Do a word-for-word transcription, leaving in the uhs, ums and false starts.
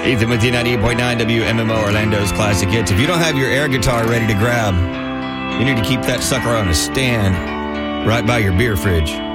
Ethan with you, ninety-eight point nine W M M O, Orlando's Classic Hits. If you don't have your air guitar ready to grab, you need to keep that sucker on a stand right by your beer fridge.